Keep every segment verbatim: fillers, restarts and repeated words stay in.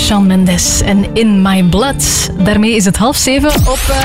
Shawn Mendes en In My Blood. Daarmee is het half zeven op... Uh...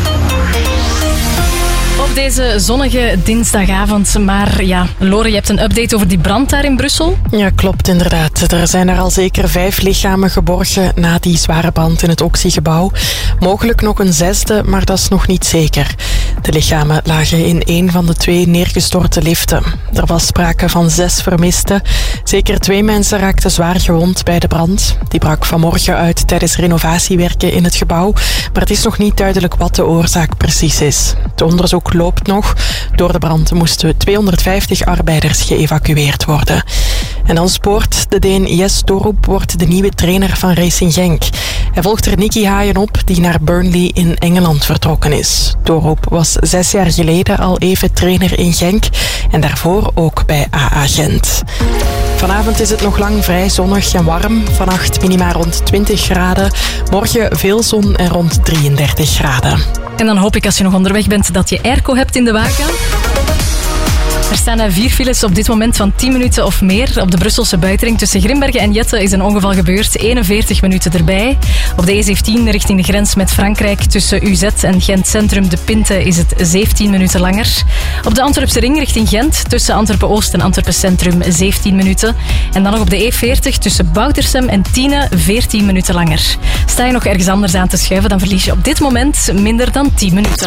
Op deze zonnige dinsdagavond. Maar ja, Lore, je hebt een update over die brand daar in Brussel? Ja, klopt inderdaad. Er zijn er al zeker vijf lichamen geborgen na die zware brand in het Oxy-gebouw. Mogelijk nog een zesde, maar dat is nog niet zeker. De lichamen lagen in een van de twee neergestorte liften. Er was sprake van zes vermisten. Zeker twee mensen raakten zwaar gewond bij de brand. Die brak vanmorgen uit tijdens renovatiewerken in het gebouw. Maar het is nog niet duidelijk wat de oorzaak precies is. Het onderzoek loopt nog. Door de brand moesten tweehonderdvijftig arbeiders geëvacueerd worden. En dan spoort de Deen Jes Torup wordt de nieuwe trainer van Racing Genk. Hij volgt er Nicky Haaien op, die naar Burnley in Engeland vertrokken is. Torup was zes jaar geleden al even trainer in Genk en daarvoor ook bij A A Gent. Vanavond is het nog lang vrij zonnig en warm. Vannacht minima rond twintig graden. Morgen veel zon en rond drieëndertig graden. En dan hoop ik als je nog onderweg bent dat je airco hebt in de wagen. Er staan er vier files op dit moment van tien minuten of meer. Op de Brusselse buitenring tussen Grimbergen en Jette is een ongeval gebeurd. eenenveertig minuten erbij. Op de E zeventien richting de grens met Frankrijk tussen U Z en Gent Centrum de Pinte is het zeventien minuten langer. Op de Antwerpse ring richting Gent tussen Antwerpen-Oost en Antwerpen Centrum zeventien minuten. En dan nog op de E veertig tussen Boutersem en Tiene veertien minuten langer. Sta je nog ergens anders aan te schuiven, dan verlies je op dit moment minder dan tien minuten.